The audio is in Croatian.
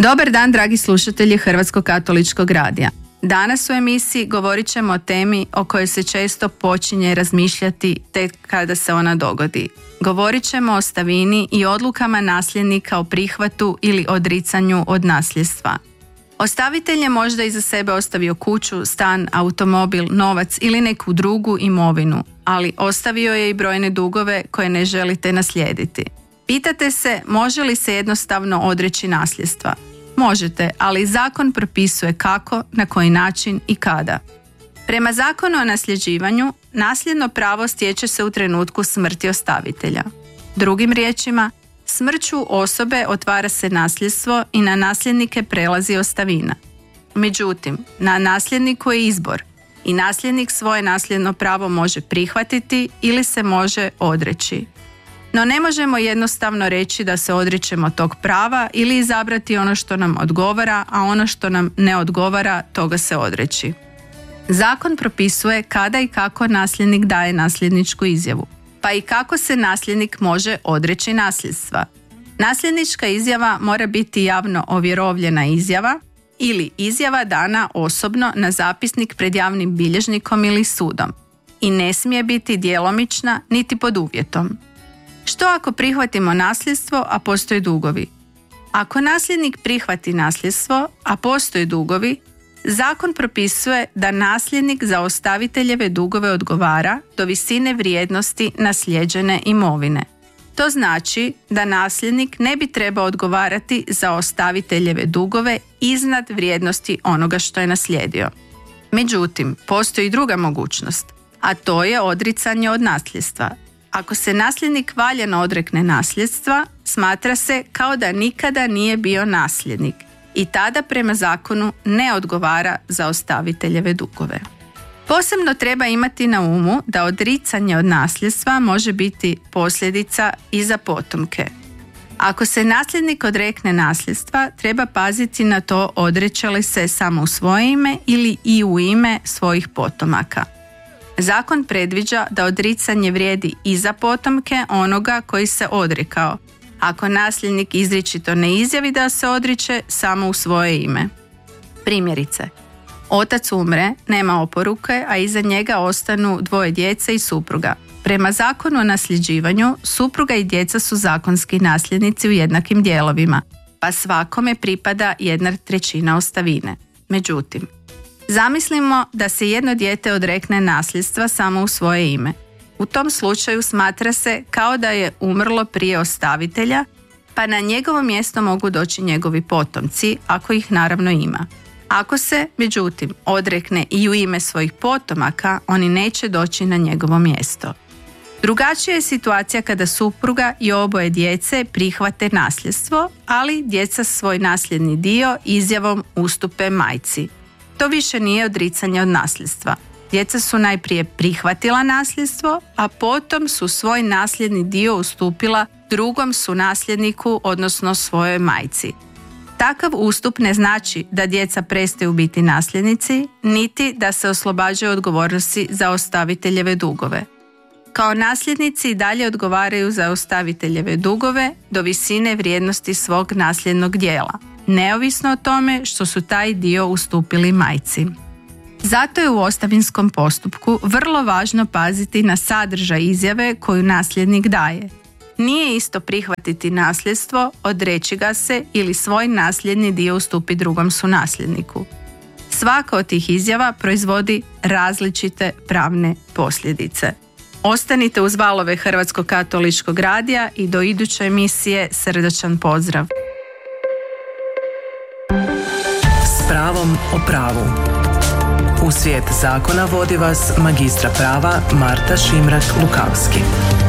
Dobar dan, dragi slušatelji Hrvatskog katoličkog radija. Danas u emisiji govorit ćemo o temi o kojoj se često počinje razmišljati tek kada se ona dogodi. Govorit ćemo o ostavini i odlukama nasljednika o prihvatu ili odricanju od nasljedstva. Ostavitelj je možda iza sebe ostavio kuću, stan, automobil, novac ili neku drugu imovinu, ali ostavio je i brojne dugove koje ne želite naslijediti. Pitate se, može li se jednostavno odreći nasljedstva? Možete, ali zakon propisuje kako, na koji način i kada. Prema zakonu o nasljeđivanju, nasljedno pravo stječe se u trenutku smrti ostavitelja. Drugim riječima, smrću osobe otvara se nasljedstvo i na nasljednike prelazi ostavina. Međutim, na nasljedniku je izbor i nasljednik svoje nasljedno pravo može prihvatiti ili se može odreći. No ne možemo jednostavno reći da se odričemo tog prava ili izabrati ono što nam odgovara, a ono što nam ne odgovara, toga se odreći. Zakon propisuje kada i kako nasljednik daje nasljedničku izjavu, pa i kako se nasljednik može odreći nasljedstva. Nasljednička izjava mora biti javno ovjerovljena izjava ili izjava dana osobno na zapisnik pred javnim bilježnikom ili sudom i ne smije biti djelomična niti pod uvjetom. Što ako prihvatimo nasljedstvo, a postoje dugovi? Ako nasljednik prihvati nasljedstvo, a postoje dugovi, zakon propisuje da nasljednik za ostaviteljeve dugove odgovara do visine vrijednosti naslijeđene imovine. To znači da nasljednik ne bi trebao odgovarati za ostaviteljeve dugove iznad vrijednosti onoga što je naslijedio. Međutim, postoji druga mogućnost, a to je odricanje od nasljedstva. Ako se nasljednik valjano odrekne nasljedstva, smatra se kao da nikada nije bio nasljednik i tada prema zakonu ne odgovara za ostaviteljeve dugove. Posebno treba imati na umu da odricanje od nasljedstva može biti posljedica i za potomke. Ako se nasljednik odrekne nasljedstva, treba paziti na to odreće li se samo u svoje ime ili i u ime svojih potomaka. Zakon predviđa da odricanje vrijedi i za potomke onoga koji se odrekao, ako nasljednik izričito ne izjavi da se odriče samo u svoje ime. Primjerice, otac umre, nema oporuke, a iza njega ostanu dvoje djece i supruga. Prema zakonu o nasljeđivanju, supruga i djeca su zakonski nasljednici u jednakim dijelovima, pa svakome pripada 1/3 ostavine. Međutim, zamislimo da se jedno dijete odrekne nasljedstva samo u svoje ime. U tom slučaju smatra se kao da je umrlo prije ostavitelja, pa na njegovo mjesto mogu doći njegovi potomci, ako ih naravno ima. Ako se, međutim, odrekne i u ime svojih potomaka, oni neće doći na njegovo mjesto. Drugačija je situacija kada supruga i oboje djece prihvate nasljedstvo, ali djeca svoj nasljedni dio izjavom ustupe majci. To više nije odricanje od nasljedstva. Djeca su najprije prihvatila nasljedstvo, a potom su svoj nasljedni dio ustupila drugom sunasljedniku, odnosno svojoj majci. Takav ustup ne znači da djeca prestaju biti nasljednici, niti da se oslobađaju odgovornosti za ostaviteljeve dugove. Kao nasljednici i dalje odgovaraju za ostaviteljeve dugove do visine vrijednosti svog nasljednog dijela, neovisno o tome što su taj dio ustupili majci. Zato je u ostavinskom postupku vrlo važno paziti na sadržaj izjave koju nasljednik daje. Nije isto prihvatiti nasljedstvo, odreći ga se ili svoj nasljedni dio ustupiti drugom sunasljedniku. Svaka od tih izjava proizvodi različite pravne posljedice. Ostanite uz valove Hrvatskog katoličkog radija i do iduće emisije srdačan pozdrav. S pravom o pravu. U svijet zakona vodi vas magistra prava Marta Šimrak-Lukavski.